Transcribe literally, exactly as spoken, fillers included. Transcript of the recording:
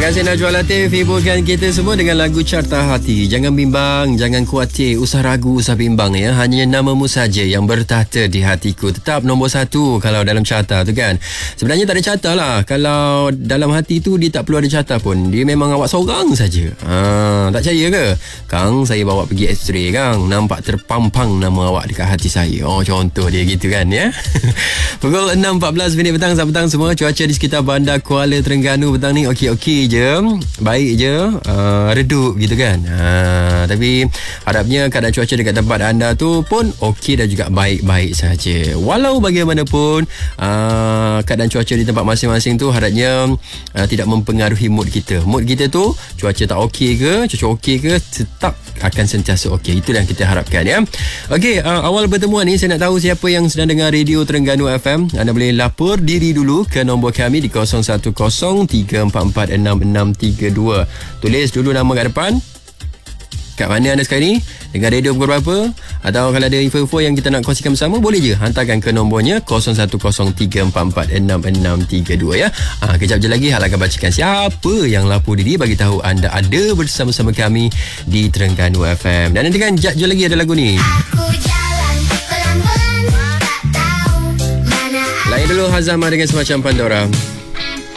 kasih Najwa Latif hiburkan kita semua dengan lagu Carta Hati. Jangan bimbang, jangan khawatir, usah ragu, usah bimbang ya. Hanya namamu saja yang bertahta di hatiku. Tetap nombor satu kalau dalam carta tu kan. Sebenarnya tak ada carta lah. Kalau dalam hati tu dia tak perlu ada carta pun. Dia memang awak seorang saja. Ha, tak percaya ke? Kang, saya bawa pergi X-ray Kang. Nampak terpampang nama awak dekat hati saya. Oh, contoh dia gitu kan ya. Pukul enam empat belas minit petang, selamat petang semua. Cuaca di sekitar bandar Kuala Terengganu petang ni okey-okey je, baik je, uh, redup gitu kan. Uh, tapi harapnya keadaan cuaca dekat tempat anda tu pun okey dan juga baik-baik saja. Walau bagaimanapun uh, keadaan cuaca di tempat masing-masing tu harapnya uh, tidak mempengaruhi mood kita. Mood kita tu cuaca tak okey ke, cuaca okey ke, tetap akan sentiasa okey. Itu yang kita harapkan ya. Okey, uh, awal pertemuan ni saya nak tahu siapa yang sedang dengar radio Terengganu F M. Anda boleh lapor diri dulu ke nombor kami di kosong satu kosong tiga empat empat enam enam tiga dua. Tulis dulu nama kat depan. Kat mana anda sekarang ni? Dengar radio pukul berapa? Atau kalau ada info-info yang kita nak kongsikan bersama, boleh je hantarkan ke nombornya kosong satu kosong tiga empat empat enam enam tiga dua ya. Ha, kejap je lagi Hal akan bacakan siapa yang lapor diri bagi tahu anda ada bersama-sama kami di Terengganu F M. Dan nanti kan jap je lagi ada lagu ni. Aku jalan pelan-pelan, tak tahu mana. Lain dulu Hazama dengan Semacam Pandora.